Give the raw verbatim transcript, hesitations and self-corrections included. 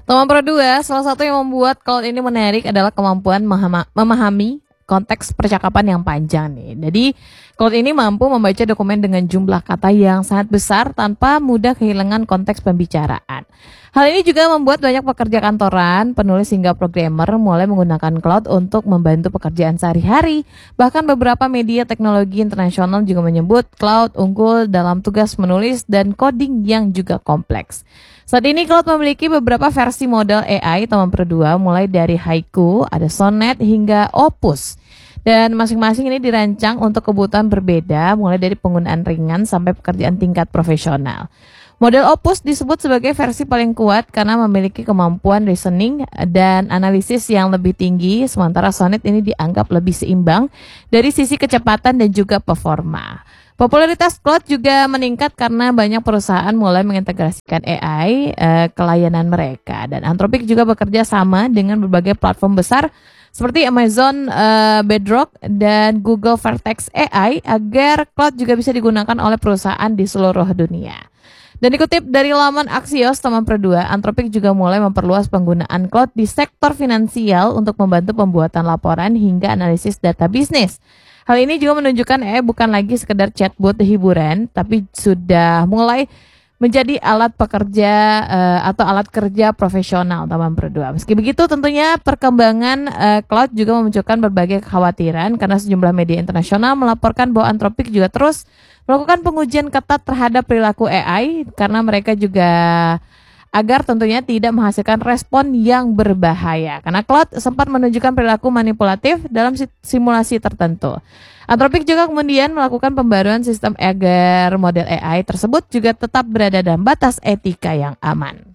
Teman Pro dua, salah satu yang membuat cloud ini menarik adalah kemampuan memahama- memahami konteks percakapan yang panjang nih. Jadi cloud ini mampu membaca dokumen dengan jumlah kata yang sangat besar tanpa mudah kehilangan konteks pembicaraan. Hal ini juga membuat banyak pekerja kantoran, penulis hingga programmer mulai menggunakan cloud untuk membantu pekerjaan sehari-hari. Bahkan beberapa media teknologi internasional juga menyebut cloud unggul dalam tugas menulis dan coding yang juga kompleks. Saat ini cloud memiliki beberapa versi model A I Teman Pro dua, mulai dari Haiku, ada Sonnet hingga Opus. Dan masing-masing ini dirancang untuk kebutuhan berbeda, mulai dari penggunaan ringan sampai pekerjaan tingkat profesional. Model Opus disebut sebagai versi paling kuat karena memiliki kemampuan reasoning dan analisis yang lebih tinggi, sementara Sonnet ini dianggap lebih seimbang dari sisi kecepatan dan juga performa. Popularitas cloud juga meningkat karena banyak perusahaan mulai mengintegrasikan A I eh, ke layanan mereka, dan Anthropic juga bekerja sama dengan berbagai platform besar seperti Amazon uh, Bedrock dan Google Vertex A I agar cloud juga bisa digunakan oleh perusahaan di seluruh dunia. Dan dikutip dari laman Axios Teman Pro dua, Anthropic juga mulai memperluas penggunaan cloud di sektor finansial untuk membantu pembuatan laporan hingga analisis data bisnis. Hal ini juga menunjukkan A I bukan lagi sekedar chatbot hiburan, tapi sudah mulai menjadi alat pekerja uh, atau alat kerja profesional Teman Pro dua. Meski begitu, tentunya perkembangan uh, cloud juga memunculkan berbagai kekhawatiran karena sejumlah media internasional melaporkan bahwa Anthropic juga terus melakukan pengujian ketat terhadap perilaku A I karena mereka juga agar tentunya tidak menghasilkan respon yang berbahaya. Karena cloud sempat menunjukkan perilaku manipulatif dalam simulasi tertentu. Anthropic juga kemudian melakukan pembaruan sistem agar model A I tersebut juga tetap berada dalam batas etika yang aman.